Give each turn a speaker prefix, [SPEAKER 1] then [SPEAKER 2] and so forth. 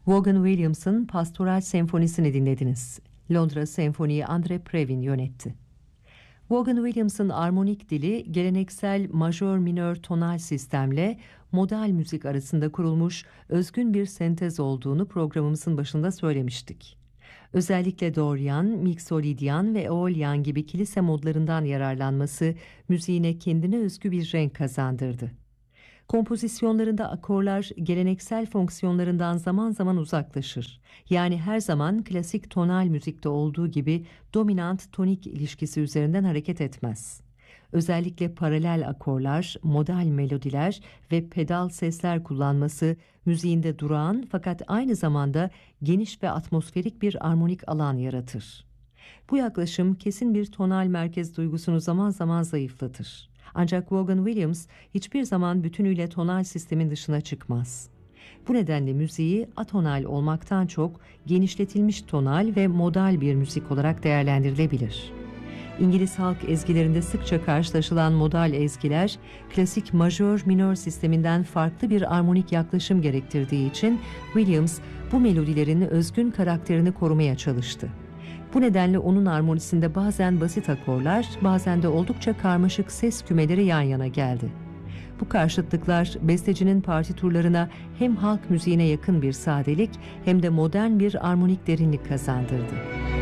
[SPEAKER 1] Vaughan Williams'ın Pastoral Senfonisini dinlediniz. Londra Senfoniyi Andre Previn yönetti. Vaughan Williams'ın armonik dili geleneksel majör-minör tonal sistemle modal müzik arasında kurulmuş özgün bir sentez olduğunu programımızın başında söylemiştik. Özellikle Dorian, Mixolydian ve Aeolian gibi kilise modlarından yararlanması müziğine kendine özgü bir renk kazandırdı. Kompozisyonlarında akorlar geleneksel fonksiyonlarından zaman zaman uzaklaşır. Yani her zaman klasik tonal müzikte olduğu gibi dominant tonik ilişkisi üzerinden hareket etmez. Özellikle paralel akorlar, modal melodiler ve pedal sesler kullanması müziğinde durağan fakat aynı zamanda geniş ve atmosferik bir armonik alan yaratır. Bu yaklaşım kesin bir tonal merkez duygusunu zaman zaman zayıflatır. Ancak Vaughan Williams hiçbir zaman bütünüyle tonal sistemin dışına çıkmaz. Bu nedenle müziği atonal olmaktan çok genişletilmiş tonal ve modal bir müzik olarak değerlendirilebilir. İngiliz halk ezgilerinde sıkça karşılaşılan modal ezgiler, klasik majör-minör sisteminden farklı bir armonik yaklaşım gerektirdiği için Williams bu melodilerin özgün karakterini korumaya çalıştı. Bu nedenle onun armonisinde bazen basit akorlar, bazen de oldukça karmaşık ses kümeleri yan yana geldi. Bu karşıtlıklar bestecinin partiturlarına hem halk müziğine yakın bir sadelik hem de modern bir armonik derinlik kazandırdı.